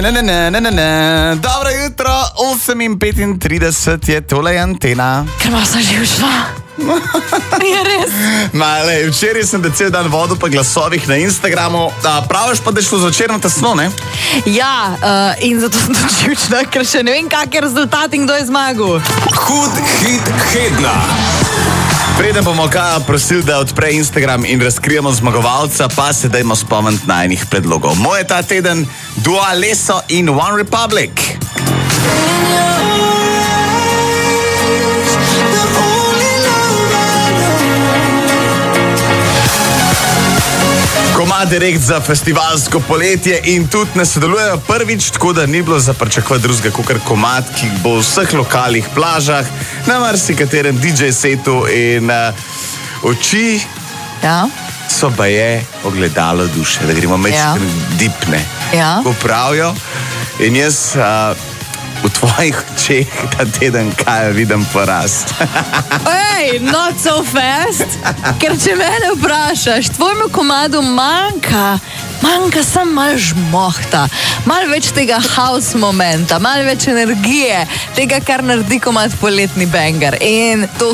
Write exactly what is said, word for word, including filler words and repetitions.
ne, ne, ne, ne, ne, ne. Dobro jutro, osem in petintrideset je tole Antena. Krmasa živšla. Je res. Male, včeraj sem te cel dan vodil po glasovih na Instagramu. A, praviš pa, da je šlo zvečer na tesno, ne? Ja, uh, in zato sem tudi živčna, ker še ne vem, kak je rezultat in kdo je zmagal. Hud hit tedna. Preden bomo Kaja prosili, da odpre Instagram in razkrijemo zmagovalca, pa se dajmo spomniti na enih predlogov. Moj ta teden Dua Leso in One Republic. Komad direkt za festivalsko poletje in tudi ne sodelujejo prvič, tako da ni bilo za pričakovati drugega kakor komad, ki bo v vseh lokalnih plažah, na marsikaterem D J setu in uh, oči Ja. so baje ogledalo duše, da gremo meč Ja. dipne. Ja. Ko pravijo in jaz uh, v tvojih očeh ta teden kaj vidim porast. Ej, not so fast. Ker če mene vprašaš, tvojemu komadu manjka, manjka sam malo žmohta, malo več tega house momenta, malo več energije, tega, kar naredi komad poletni banger. In to